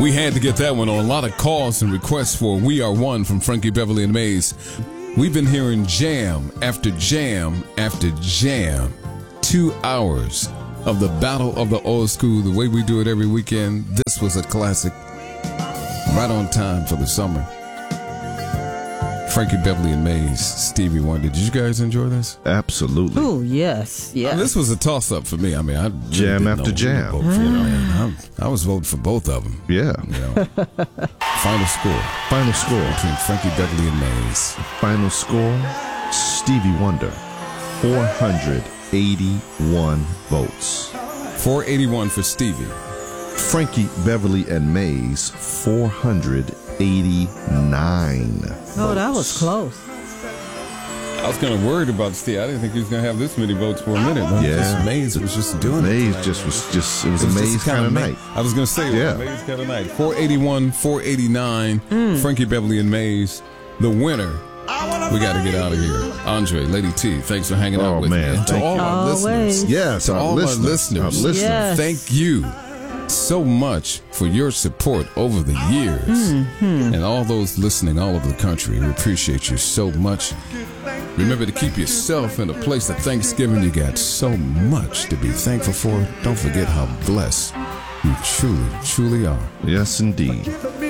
We had to get that one on. A lot of calls and requests for We Are One from Frankie Beverly and Maze. We've been hearing jam after jam after jam. 2 hours of the battle of the old school, the way we do it every weekend. This was a classic. Right on time for the summer. Frankie Beverly and Maze, Stevie Wonder. Did you guys enjoy this? Absolutely. Oh, yes. This was a toss-up for me. I mean, I really jam didn't after know jam. who to vote for. I was voting for both of them. Yeah. You know. Final score. Final score. Between Frankie Beverly and Maze. Final score, Stevie Wonder, 481 votes. 481 for Stevie. Frankie Beverly and Maze, 489 votes. Oh, that was close. I was kind of worried about Steve. I didn't think he was going to have this many votes for a minute. Yeah. Maze was just doing Maze it. it was a Maze kind of night. I was going to say, it was a Maze kind of night. 481, 489, Frankie Beverly and Maze. The winner. We got to get out of here. Andre, Lady T, thanks for hanging out with me. And to all our listeners. Yes, to all our listeners. Yes. Thank you so much for your support over the years. And all those listening all over the country, we appreciate you so much. Remember to keep yourself in a place of Thanksgiving. You got so much to be thankful for. Don't forget how blessed you truly, truly are. Yes, indeed.